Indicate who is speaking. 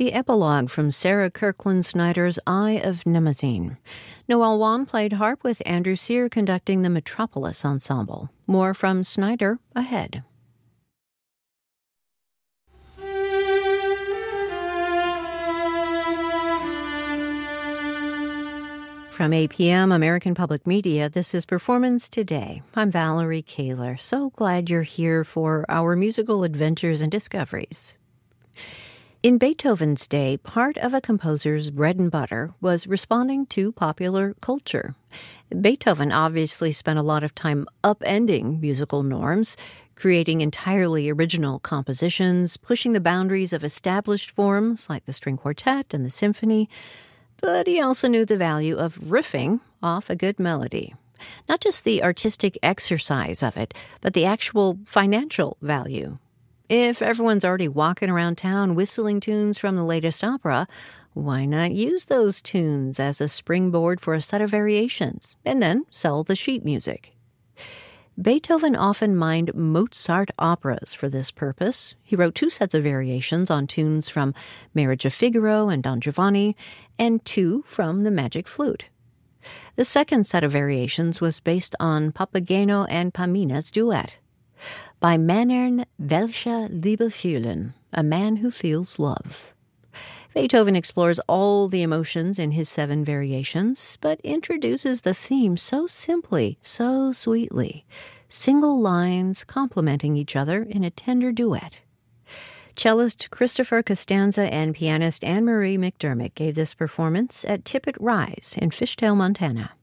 Speaker 1: the epilogue from Sarah Kirkland Snyder's Eye of Mnemosyne. Noel Wan played harp with Andrew Sear conducting the Metropolis Ensemble. More from Snyder ahead. From APM, American Public Media, this is Performance Today. I'm Valerie Kaler. So glad you're here for our musical adventures and discoveries. In Beethoven's day, part of a composer's bread and butter was responding to popular culture. Beethoven obviously spent a lot of time upending musical norms, creating entirely original compositions, pushing the boundaries of established forms like the string quartet and the symphony. But he also knew the value of riffing off a good melody. Not just the artistic exercise of it, but the actual financial value. If everyone's already walking around town whistling tunes from the latest opera, why not use those tunes as a springboard for a set of variations, and then sell the sheet music? Beethoven often mined Mozart operas for this purpose. He wrote 2 sets of variations on tunes from Marriage of Figaro and Don Giovanni, and 2 from the Magic Flute. The second set of variations was based on Papageno and Pamina's duet. Bei Männern welche Liebe fühlen, a man who feels love. Beethoven explores all the emotions in his 7 variations, but introduces the theme so simply, so sweetly. Single lines complementing each other in a tender duet. Cellist Christopher Costanza and pianist Anne-Marie McDermott gave this performance at Tippett Rise in Fishtail, Montana.